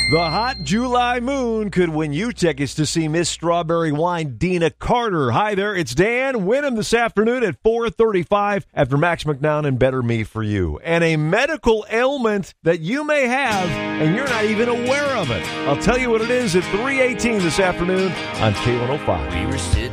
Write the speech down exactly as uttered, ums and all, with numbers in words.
The hot July moon could win you tickets to see Miss Strawberry Wine Dina Carter. Hi there, it's Dan. Win them this afternoon at four thirty-five after Max McNown and Better Me for You. And a medical ailment that you may have and you're not even aware of it. I'll tell you what it is at three eighteen this afternoon on K one oh five. We were sitting